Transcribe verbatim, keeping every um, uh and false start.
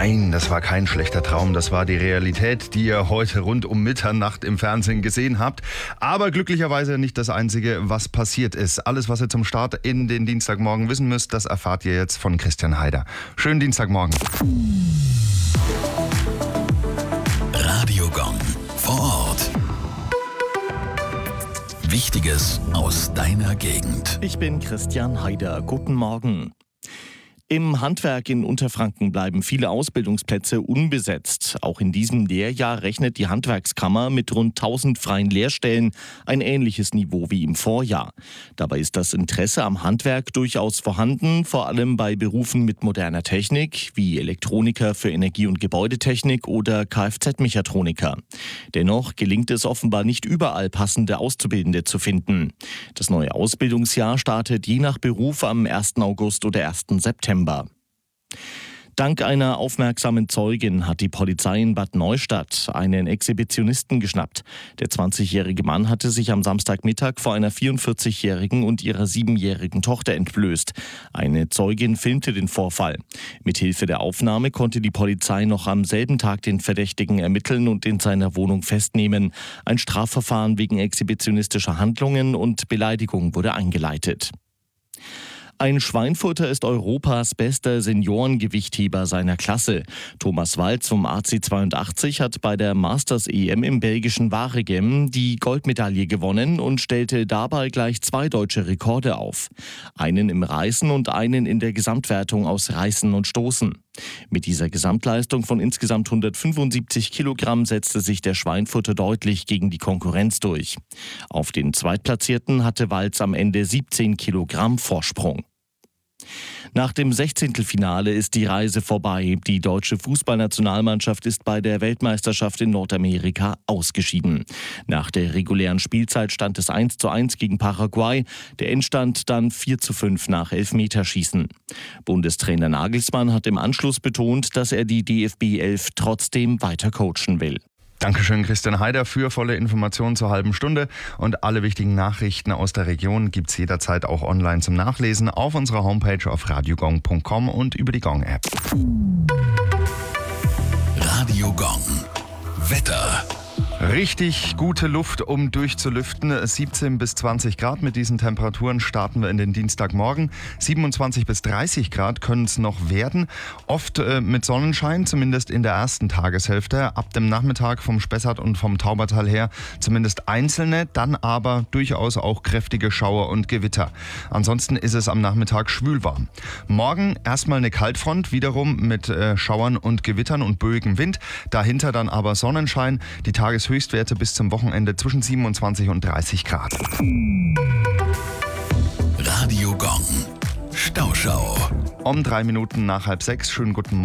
Nein, das war kein schlechter Traum. Das war die Realität, die ihr heute rund um Mitternacht im Fernsehen gesehen habt. Aber glücklicherweise nicht das Einzige, was passiert ist. Alles, was ihr zum Start in den Dienstagmorgen wissen müsst, das erfahrt ihr jetzt von Christian Heider. Schönen Dienstagmorgen. Radio Gong vor Ort. Wichtiges aus deiner Gegend. Ich bin Christian Heider. Guten Morgen. Im Handwerk in Unterfranken bleiben viele Ausbildungsplätze unbesetzt. Auch in diesem Lehrjahr rechnet die Handwerkskammer mit rund tausend freien Lehrstellen, ein ähnliches Niveau wie im Vorjahr. Dabei ist das Interesse am Handwerk durchaus vorhanden, vor allem bei Berufen mit moderner Technik, wie Elektroniker für Energie- und Gebäudetechnik oder Kfz-Mechatroniker. Dennoch gelingt es offenbar nicht überall, passende Auszubildende zu finden. Das neue Ausbildungsjahr startet je nach Beruf am ersten August oder ersten September. Dank einer aufmerksamen Zeugin hat die Polizei in Bad Neustadt einen Exhibitionisten geschnappt. Der zwanzigjährige Mann hatte sich am Samstagmittag vor einer vierundvierzigjährigen und ihrer siebenjährigen Tochter entblößt. Eine Zeugin filmte den Vorfall. Mithilfe der Aufnahme konnte die Polizei noch am selben Tag den Verdächtigen ermitteln und in seiner Wohnung festnehmen. Ein Strafverfahren wegen exhibitionistischer Handlungen und Beleidigung wurde eingeleitet. Ein Schweinfurter ist Europas bester Seniorengewichtheber seiner Klasse. Thomas Walz vom A C zweiundachtzig hat bei der Masters-E M im belgischen Waregem die Goldmedaille gewonnen und stellte dabei gleich zwei deutsche Rekorde auf. Einen im Reißen und einen in der Gesamtwertung aus Reißen und Stoßen. Mit dieser Gesamtleistung von insgesamt hundertfünfundsiebzig Kilogramm setzte sich der Schweinfurter deutlich gegen die Konkurrenz durch. Auf den Zweitplatzierten hatte Walz am Ende siebzehn Kilogramm Vorsprung. Nach dem Sechzehntelfinale ist die Reise vorbei. Die deutsche Fußballnationalmannschaft ist bei der Weltmeisterschaft in Nordamerika ausgeschieden. Nach der regulären Spielzeit stand es eins zu eins gegen Paraguay. Der Endstand dann vier zu fünf nach Elfmeterschießen. Bundestrainer Nagelsmann hat im Anschluss betont, dass er die D F B elf trotzdem weiter coachen will. Dankeschön, Christian Heider, für volle Informationen zur halben Stunde. Und alle wichtigen Nachrichten aus der Region gibt's jederzeit auch online zum Nachlesen auf unserer Homepage auf radiogong punkt com und über die Gong-App. Radio Gong. Wetter. Richtig gute Luft, um durchzulüften. siebzehn bis zwanzig Grad. Mit diesen Temperaturen starten wir in den Dienstagmorgen. siebenundzwanzig bis dreißig Grad können es noch werden. Oft äh, mit Sonnenschein, zumindest in der ersten Tageshälfte. Ab dem Nachmittag vom Spessart und vom Taubertal her zumindest einzelne, dann aber durchaus auch kräftige Schauer und Gewitter. Ansonsten ist es am Nachmittag schwülwarm. Morgen erstmal eine Kaltfront, wiederum mit äh, Schauern und Gewittern und böigem Wind. Dahinter dann aber Sonnenschein. Die Tageshöchstwerte bis zum Wochenende zwischen siebenundzwanzig und dreißig Grad. Radio Gong. Stauschau. Um drei Minuten nach halb sechs. Schönen guten Morgen.